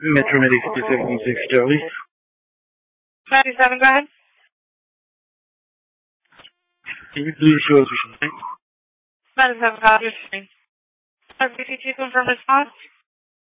Metro Medic 56 Charlie. 97, go ahead. Can you please show us your name? 97, copy. RPCT confirm response.